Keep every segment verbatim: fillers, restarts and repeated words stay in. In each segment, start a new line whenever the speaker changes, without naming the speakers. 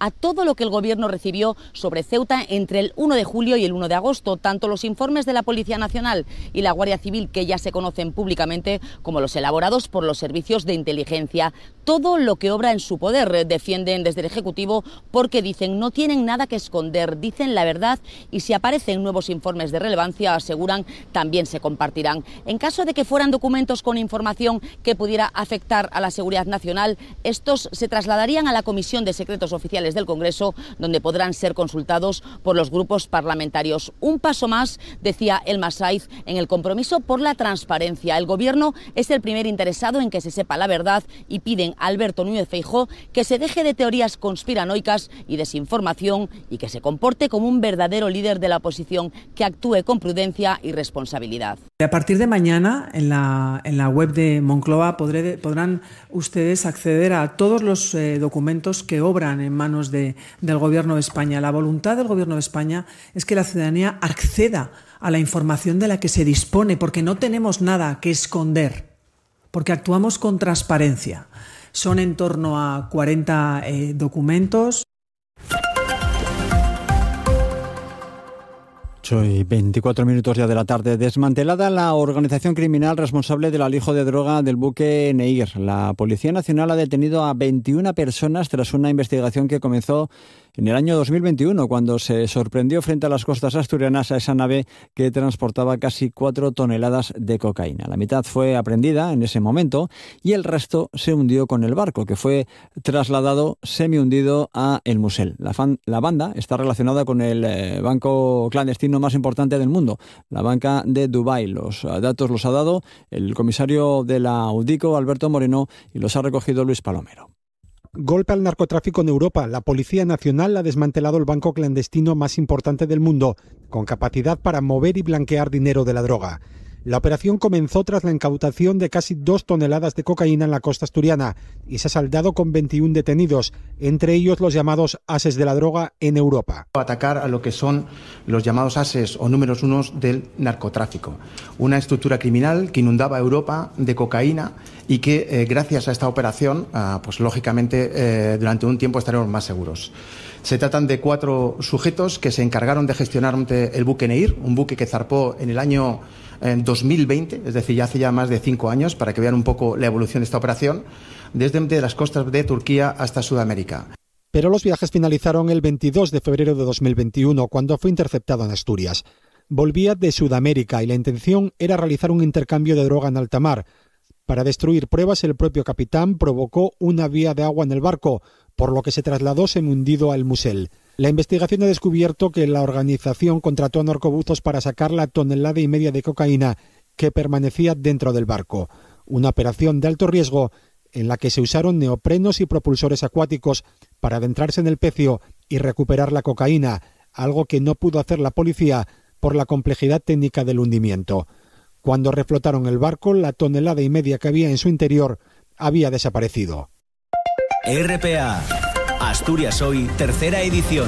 a todo lo que el Gobierno recibió sobre Ceuta entre el uno de julio y el uno de agosto, tanto los informes de la Policía Nacional y la Guardia Civil, que ya se conocen públicamente, como los elaborados por los servicios de inteligencia. Todo lo que obra en su poder, defienden desde el Ejecutivo, porque dicen no tienen nada que esconder, dicen la verdad, y si aparecen nuevos informes de relevancia, aseguran, también se compartirán. En caso de que fueran documentos con información que pudiera afectar a la seguridad nacional, estos se trasladarían a la Comisión de Secretos Oficiales del Congreso, donde podrán ser consultados por los grupos parlamentarios. Un paso más, decía Elma Saiz, en el compromiso por la transparencia. El Gobierno es el primer interesado en que se sepa la verdad y piden a Alberto Núñez Feijóo que se deje de teorías conspiranoicas y desinformación y que se comporte como un verdadero líder de la oposición, que actúe con prudencia y responsabilidad.
A partir de mañana, en la, en la web de Moncloa podré, podrán ustedes acceder a todos los eh, documentos que obran en manos de, del Gobierno de España. La voluntad del Gobierno de España es que la ciudadanía acceda a la información de la que se dispone, porque no tenemos nada que esconder, porque actuamos con transparencia. Son en torno a cuarenta eh, documentos.
ocho y veinticuatro minutos ya de la tarde. Desmantelada la organización criminal responsable del alijo de droga del buque Neir. La Policía Nacional ha detenido a veintiuna personas tras una investigación que comenzó en el año dos mil veintiuno, cuando se sorprendió frente a las costas asturianas a esa nave que transportaba casi cuatro toneladas de cocaína. La mitad fue aprehendida en ese momento y el resto se hundió con el barco, que fue trasladado semi-hundido a El Musel. La, fan, la banda está relacionada con el eh, banco clandestino más importante del mundo, la banca de Dubái. Los datos los ha dado el comisario de la UDICO, Alberto Moreno, y los ha recogido Luis Palomero.
Golpe al narcotráfico en Europa. La Policía Nacional ha desmantelado el banco clandestino más importante del mundo, con capacidad para mover y blanquear dinero de la droga. La operación comenzó tras la incautación de casi dos toneladas de cocaína en la costa asturiana y se ha saldado con veintiún detenidos, entre ellos los llamados ases de la droga en Europa.
Atacar a lo que son los llamados ases o números unos del narcotráfico, una estructura criminal que inundaba Europa de cocaína y que eh, gracias a esta operación, ah, pues lógicamente eh, durante un tiempo estaremos más seguros. Se tratan de cuatro sujetos que se encargaron de gestionar el buque Neir, un buque que zarpó en el año en dos mil veinte, es decir, ya hace ya más de cinco años, para que vean un poco la evolución de esta operación, desde las costas de Turquía hasta Sudamérica.
Pero los viajes finalizaron el veintidós de febrero de dos mil veintiuno, cuando fue interceptado en Asturias. Volvía de Sudamérica y la intención era realizar un intercambio de droga en alta mar. Para destruir pruebas, el propio capitán provocó una vía de agua en el barco, por lo que se trasladó semi-hundido al Musel. La investigación ha descubierto que la organización contrató a narcobuzos para sacar la tonelada y media de cocaína que permanecía dentro del barco. Una operación de alto riesgo en la que se usaron neoprenos y propulsores acuáticos para adentrarse en el pecio y recuperar la cocaína, algo que no pudo hacer la policía por la complejidad técnica del hundimiento. Cuando reflotaron el barco, la tonelada y media que había en su interior había desaparecido.
R P A, Asturias Hoy, tercera edición.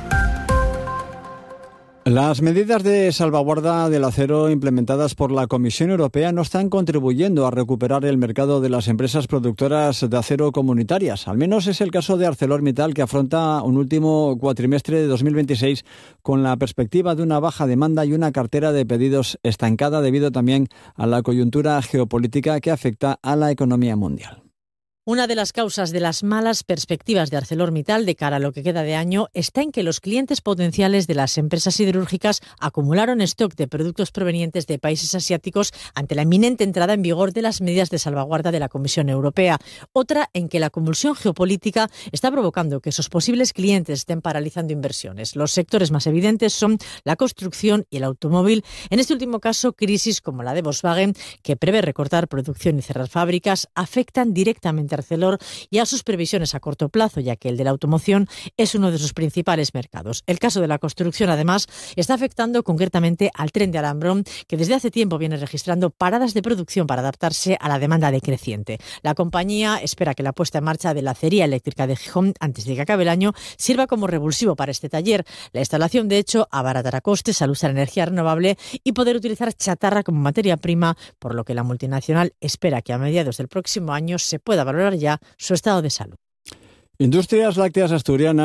Las medidas de salvaguarda del acero implementadas por la Comisión Europea no están contribuyendo a recuperar el mercado de las empresas productoras de acero comunitarias. Al menos es el caso de ArcelorMittal, que afronta un último cuatrimestre de dos mil veintiséis con la perspectiva de una baja demanda y una cartera de pedidos estancada debido también a la coyuntura geopolítica que afecta a la economía mundial.
Una de las causas de las malas perspectivas de ArcelorMittal de cara a lo que queda de año está en que los clientes potenciales de las empresas siderúrgicas acumularon stock de productos provenientes de países asiáticos ante la inminente entrada en vigor de las medidas de salvaguarda de la Comisión Europea. Otra en que la convulsión geopolítica está provocando que esos posibles clientes estén paralizando inversiones. Los sectores más evidentes son la construcción y el automóvil. En este último caso, crisis como la de Volkswagen, que prevé recortar producción y cerrar fábricas, afectan directamente Arcelor y a sus previsiones a corto plazo, ya que el de la automoción es uno de sus principales mercados. El caso de la construcción, además, está afectando concretamente al tren de Alambrón, que desde hace tiempo viene registrando paradas de producción para adaptarse a la demanda decreciente. La compañía espera que la puesta en marcha de la acería eléctrica de Gijón antes de que acabe el año sirva como revulsivo para este taller. La instalación, de hecho, abaratará costes al usar energía renovable y poder utilizar chatarra como materia prima, por lo que la multinacional espera que a mediados del próximo año se pueda valorar ya su estado de salud.
Industrias Lácteas Asturianas